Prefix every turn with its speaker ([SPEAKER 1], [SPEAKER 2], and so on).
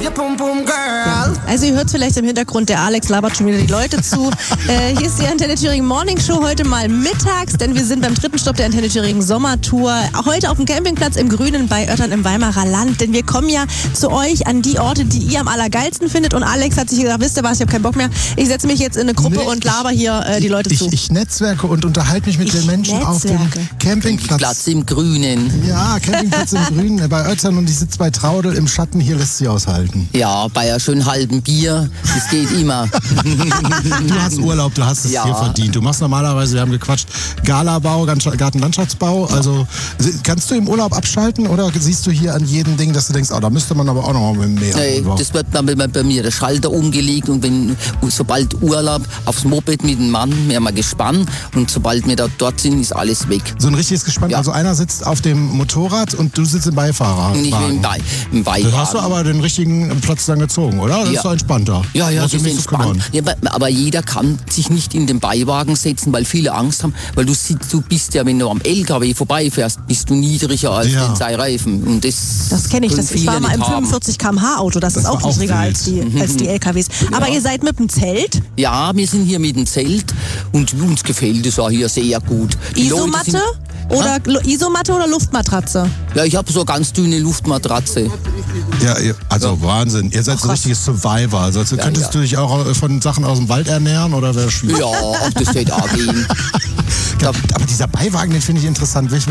[SPEAKER 1] Also ihr hört vielleicht im Hintergrund, der Alex labert schon wieder die Leute zu. Hier ist die Antenne Thüringen Morning Show, heute mal mittags, denn wir sind beim dritten Stopp der Antenne Thüringen Sommertour. Heute auf dem Campingplatz im Grünen bei Oettern im Weimarer Land, denn wir kommen ja zu euch an die Orte, die ihr am allergeilsten findet. Und Alex hat sich gesagt, wisst ihr was, ich habe keinen Bock mehr. Ich setze mich jetzt in eine Gruppe und laber hier die Leute zu.
[SPEAKER 2] Ich netzwerke und unterhalte mich mit den Menschen auf dem Campingplatz.
[SPEAKER 3] Platz im Grünen.
[SPEAKER 2] Ja, Campingplatz im Grünen bei Oettern und ich sitze bei Traudel im Schatten, hier lässt sie aushalten.
[SPEAKER 3] Ja, bei einem schönen halben Bier, das geht immer.
[SPEAKER 2] Du hast Urlaub, du hast es hier verdient. Du machst normalerweise, wir haben gequatscht, Galabau, Gartenlandschaftsbau. Also kannst du im Urlaub abschalten oder siehst du hier an jedem Ding, dass du denkst, da müsste man aber auch noch mal mehr.
[SPEAKER 3] Nee, das wird dann bei mir der Schalter umgelegt und sobald Urlaub aufs Moped mit dem Mann, wir haben ein Gespann und sobald wir da dort sind, ist alles weg.
[SPEAKER 2] So ein richtiges Gespann, also einer sitzt auf dem Motorrad und du sitzt im Beifahrer.
[SPEAKER 3] Nicht im Beiwagen.
[SPEAKER 2] Da hast du aber den richtigen Platz dann gezogen, oder? Das ist doch entspannter.
[SPEAKER 3] Ja, das ist entspannt. Ja, aber jeder kann sich nicht in den Beiwagen setzen, weil viele Angst haben, weil du bist ja, wenn du am LKW vorbeifährst, bist du niedriger als den zwei Reifen. Und das
[SPEAKER 1] kenne ich. Ich war mal im 45 km/h Auto, das ist auch niedriger als die LKWs. Aber ihr seid mit dem Zelt?
[SPEAKER 3] Ja, wir sind hier mit dem Zelt und uns gefällt es auch hier sehr gut.
[SPEAKER 1] Isomatte? Isomatte oder Luftmatratze?
[SPEAKER 3] Ja, ich habe so eine ganz dünne Luftmatratze.
[SPEAKER 2] Ja, also Wahnsinn. Ihr seid so richtiges Survivor. Also könntest du dich auch von Sachen aus dem Wald ernähren oder wäre schwierig?
[SPEAKER 3] Ja, das wird auch gehen.
[SPEAKER 2] Aber dieser Beiwagen, den finde ich interessant.